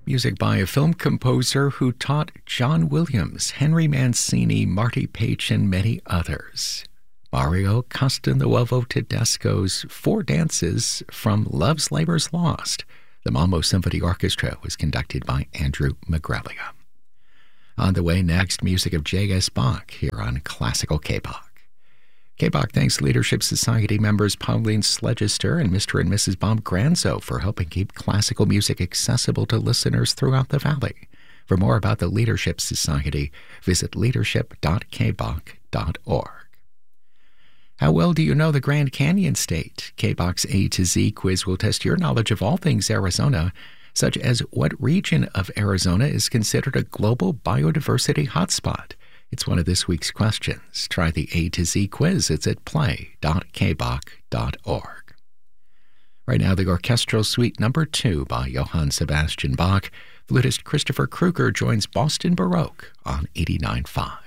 Music by a film composer who taught John Williams, Henry Mancini, Marty Paich, and many others. Mario Castelnuovo Tedesco's Four Dances from Love's Labour's Lost. The Malmo Symphony Orchestra was conducted by Andrew Magrelia. On the way next, music of J.S. Bach here on Classical K-Bach. K-Bach thanks Leadership Society members Pauline Sledgester and Mr. and Mrs. Bob Granzo for helping keep classical music accessible to listeners throughout the Valley. For more about the Leadership Society, visit leadership.kbach.org. How well do you know the Grand Canyon State? K-Bach's A to Z quiz will test your knowledge of all things Arizona, such as what region of Arizona is considered a global biodiversity hotspot. It's one of this week's questions. Try the A to Z quiz. It's at play.kbach.org. Right now, the Orchestral Suite No. 2 by Johann Sebastian Bach. Flutist Christopher Kruger joins Boston Baroque on 89.5.